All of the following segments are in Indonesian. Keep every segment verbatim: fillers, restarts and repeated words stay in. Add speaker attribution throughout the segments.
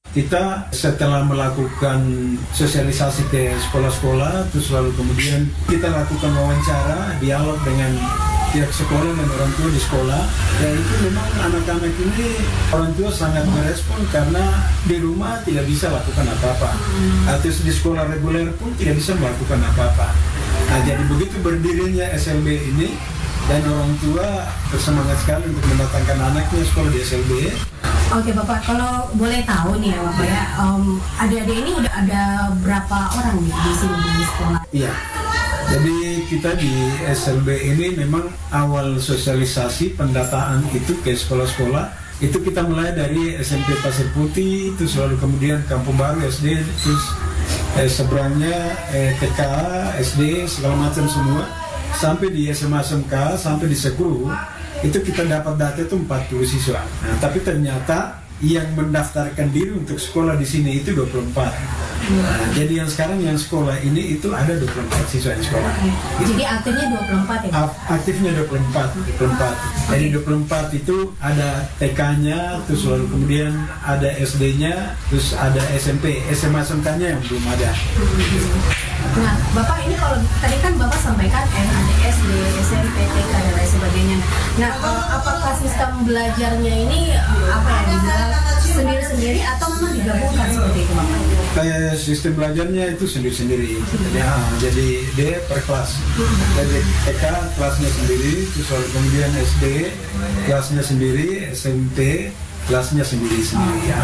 Speaker 1: Kita setelah melakukan sosialisasi ke sekolah-sekolah, terus lalu kemudian kita lakukan wawancara, dialog dengan pihak sekolah dan orang tua di sekolah. Ya itu memang anak-anak ini orang tua sangat merespon karena di rumah tidak bisa lakukan apa-apa. Atau di sekolah reguler pun tidak bisa melakukan apa-apa. Nah jadi begitu berdirinya S L B ini dan orang tua bersemangat sekali untuk mendatangkan anaknya sekolah di S L B.
Speaker 2: Oke Bapak, kalau boleh tahu nih ya Bapak ya, um, adik-adik ini udah ada berapa orang nih di sini di sekolah?
Speaker 1: Iya, jadi kita di S L B ini memang awal sosialisasi pendataan itu ke sekolah-sekolah, itu kita mulai dari S M P Pasir Putih, itu selalu kemudian Kampung Baru S D, terus eh, seberangnya eh, T K, S D, segala macam semua, sampai di S M A S M K, sampai di Sekuru. Itu kita dapat data itu empat puluh siswa. Nah, tapi ternyata yang mendaftarkan diri untuk sekolah di sini itu dua puluh empat. Nah, jadi yang sekarang yang sekolah ini itu ada dua puluh empat siswa yang sekolah.
Speaker 2: Jadi aktifnya dua puluh empat ya?
Speaker 1: Aktifnya dua puluh empat. dua puluh empat. Jadi dua puluh empat itu ada T K-nya, terus lalu kemudian ada S D-nya, terus ada S M P, S M A S M K-nya yang belum ada.
Speaker 2: Nah, Bapak ini kalau tadi kan Bapak sampaikan eh, ada S D, S M P, T K dan lain sebagainya. Nah, eh, apakah sistem belajarnya ini apa ya dibilang sendiri-sendiri atau memang digabungkan seperti itu Bapak?
Speaker 1: Kayak sistem belajarnya itu sendiri-sendiri. Ya, jadi dia per kelas. Jadi T K kelasnya sendiri, terus lalu kemudian S D kelasnya sendiri, S M P kelasnya sendiri-sendiri. Ya.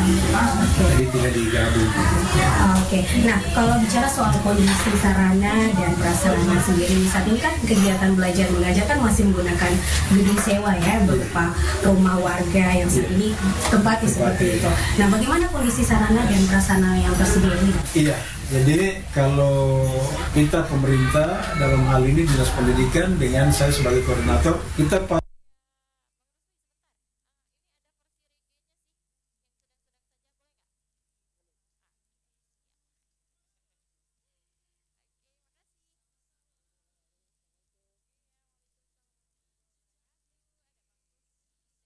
Speaker 1: Jadi tidak digabung.
Speaker 2: Oke, nah kalau bicara soal kondisi sarana dan prasarana sendiri, saat ini kan kegiatan belajar mengajar kan masih menggunakan gedung sewa ya, berupa rumah warga yang saat ini tempatnya seperti itu. Nah, bagaimana kondisi sarana dan prasarana yang tersedia ini?
Speaker 1: Iya, jadi kalau kita pemerintah dalam hal ini Dinas Pendidikan dengan saya sebagai koordinator, kita